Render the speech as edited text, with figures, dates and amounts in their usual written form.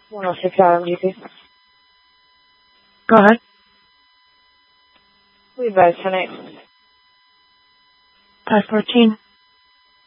106 RMGP. Go ahead. We advise 10-8. 514.